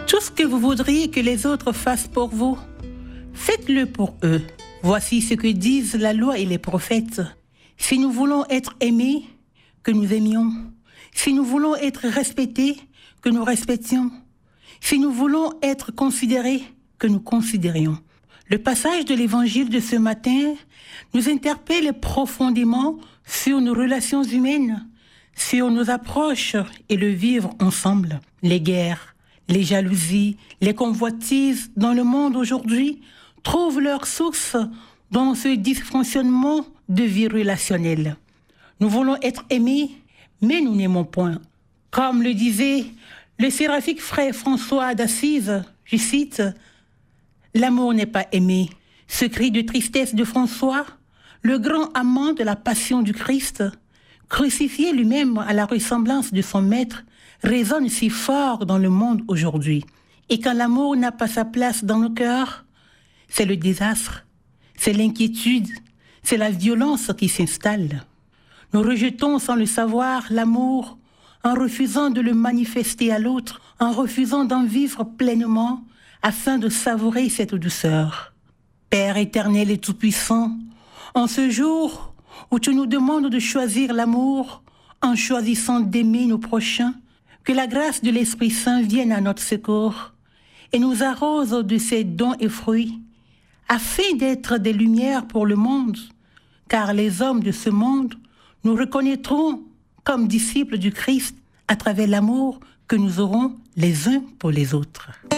Tout ce que vous voudriez que les autres fassent pour vous, faites-le pour eux. Voici ce que disent la loi et les prophètes. Si nous voulons être aimés, que nous aimions. Si nous voulons être respectés, que nous respections. Si nous voulons être considérés, que nous considérions. Le passage de l'évangile de ce matin nous interpelle profondément sur nos relations humaines, sur nos approches et le vivre ensemble. Les guerres, les jalousies, les convoitises dans le monde aujourd'hui trouvent leur source dans ce dysfonctionnement de vie relationnelle. Nous voulons être aimés, mais nous n'aimons point. Comme le disait le séraphique frère François d'Assise, je cite, « L'amour n'est pas aimé ». Ce cri de tristesse de François, le grand amant de la passion du Christ, crucifié lui-même à la ressemblance de son maître, résonne si fort dans le monde aujourd'hui. Et quand l'amour n'a pas sa place dans nos cœurs, c'est le désastre, c'est l'inquiétude, c'est la violence qui s'installe. Nous rejetons sans le savoir l'amour en refusant de le manifester à l'autre, en refusant d'en vivre pleinement afin de savourer cette douceur. Père éternel et tout-puissant, en ce jour où tu nous demandes de choisir l'amour en choisissant d'aimer nos prochains, que la grâce de l'Esprit Saint vienne à notre secours et nous arrose de ses dons et fruits, afin d'être des lumières pour le monde, car les hommes de ce monde nous reconnaîtront comme disciples du Christ à travers l'amour que nous aurons les uns pour les autres.